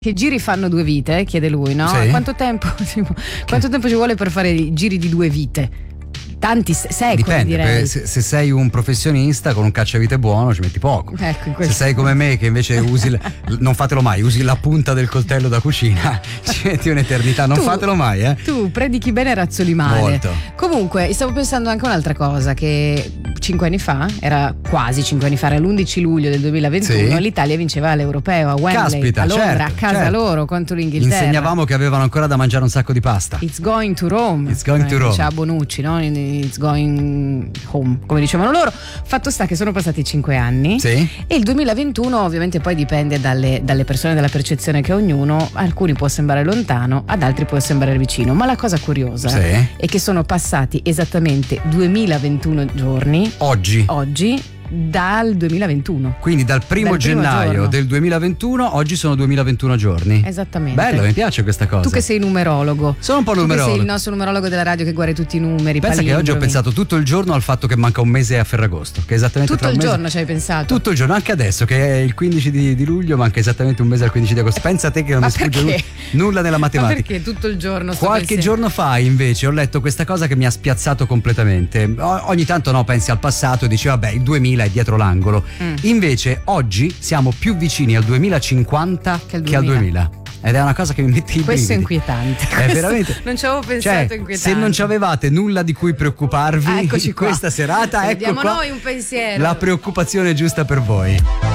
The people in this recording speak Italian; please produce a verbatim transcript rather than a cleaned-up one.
Che giri fanno due vite? Chiede lui, no? Sì. Quanto tempo, quanto tempo ci vuole per fare i giri di due vite? Tanti secoli, Dipende, direi. se, se sei un professionista con un cacciavite buono ci metti poco. Ecco, in Se questo... sei come me che invece usi l- non fatelo mai, usi la punta del coltello da cucina, ci metti un'eternità, non Tu- fatelo mai, eh. Tu predichi bene e razzoli male. Molto. Comunque, stavo pensando anche a un'altra cosa, che cinque anni fa, era quasi cinque anni fa, era l'undici luglio del duemilaventuno, Sì. l'Italia vinceva l'Europeo a Wembley, Caspita, a Londra, certo, a casa certo. loro contro l'Inghilterra. Insegnavamo che avevano ancora da mangiare un sacco di pasta. It's going to Rome. It's going to Rome. Diceva Bonucci, no? It's going home, come dicevano loro. Fatto sta che sono passati cinque anni. Sì. E il duemilaventuno ovviamente poi dipende dalle, dalle persone, dalla percezione che ha ognuno. A alcuni può sembrare lontano, ad altri può sembrare vicino. Ma la cosa curiosa Sì. è che sono passati esattamente duemilaventuno giorni Oggi. oggi dal duemilaventuno. Quindi dal primo Dal primo gennaio giorno. del duemilaventuno, oggi sono duemilaventuno giorni. Esattamente. Bello, mi piace questa cosa. Tu che sei numerologo. Sono un po' Tu che numerologo. sei il nostro numerologo della radio che guarda tutti i numeri. Pensa che oggi ho palindromi. pensato tutto il giorno al fatto che manca un mese a Ferragosto, che è esattamente Tutto tra il un mese- giorno ci hai pensato. Tutto il giorno, anche adesso che è il quindici di, di luglio, manca esattamente un mese al quindici di agosto. Pensa a te che non Ma mi sfugge perché? nu- nulla nella Ma matematica. perché tutto il giorno sto Qualche pensando- giorno fa invece ho letto questa cosa che mi ha spiazzato completamente. O- ogni tanto no, pensi al passato e dici vabbè il duemila è dietro l'angolo. Mm. Invece oggi siamo più vicini al duemilacinquanta Che al che al duemila. Ed è una cosa che mi mette i Questo è brividi. inquietante. È Questo veramente. non ci avevo pensato, Cioè, inquietante. se non ci avevate nulla di cui preoccuparvi Ah, eccoci in qua. questa serata, ecco Diamo qua noi un pensiero. la preoccupazione giusta per voi.